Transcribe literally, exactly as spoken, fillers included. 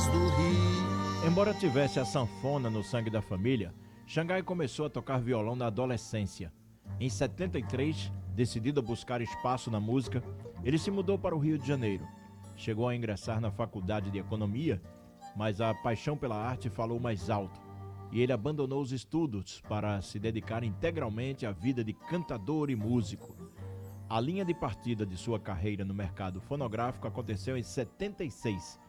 do rio. Embora tivesse a sanfona no sangue da família, Xangai começou a tocar violão na adolescência. Em setenta e três, decidido a buscar espaço na música, ele se mudou para o Rio de Janeiro. Chegou a ingressar na faculdade de economia, mas a paixão pela arte falou mais alto, e ele abandonou os estudos para se dedicar integralmente à vida de cantador e músico. A linha de partida de sua carreira no mercado fonográfico aconteceu em setenta e seis,